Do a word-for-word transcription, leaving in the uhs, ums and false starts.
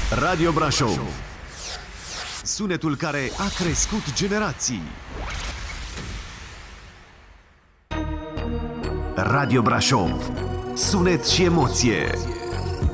Radio Brașov. Sunetul care a crescut generații. Radio Brașov. Sunet și emoție.